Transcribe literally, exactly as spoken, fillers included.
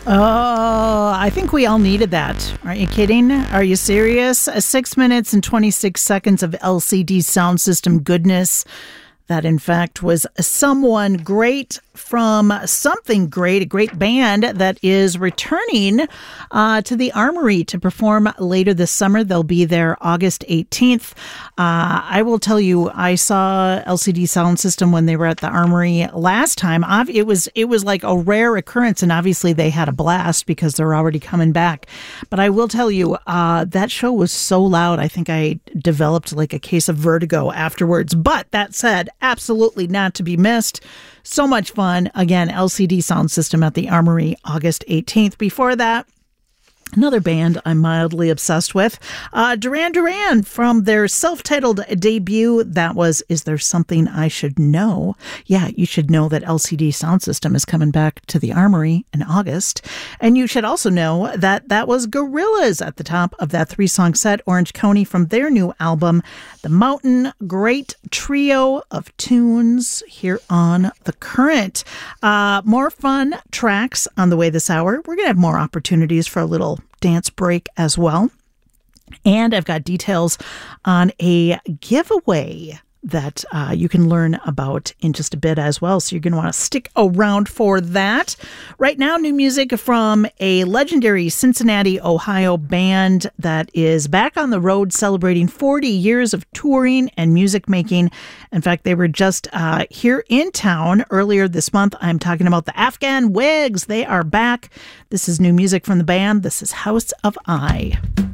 Oh, I think we all needed that. Aren't you kidding? Are you serious? A six minutes and twenty-six seconds of L C D sound system goodness. That, in fact, was someone great from something great, a great band that is returning uh, to the Armory to perform later this summer. They'll be there August eighteenth. Uh, I will tell you, I saw L C D Sound System when they were at the Armory last time. It was it was like a rare occurrence, and obviously they had a blast because they're already coming back. But I will tell you, uh, that show was so loud, I think I developed like a case of vertigo afterwards. But that said, absolutely not to be missed. So much fun. Again, L C D Sound System at the Armory, August eighteenth. Before that, another band I'm mildly obsessed with, uh, Duran Duran, from their self-titled debut. That was Is There Something I Should Know? Yeah, you should know that L C D Sound System is coming back to the Armory in August. And you should also know that that was Gorillaz at the top of that three-song set, Orange County, from their new album, The Mountain. Great trio of tunes here on The Current. Uh, more fun tracks on the way this hour. We're going to have more opportunities for a little dance break as well. And I've got details on a giveaway that uh, you can learn about in just a bit as well. So you're going to want to stick around for that. Right now, new music from a legendary Cincinnati, Ohio band that is back on the road celebrating forty years of touring and music making. In fact, they were just uh, here in town earlier this month. I'm talking about the Afghan Wigs. They are back. This is new music from the band. This is House of I.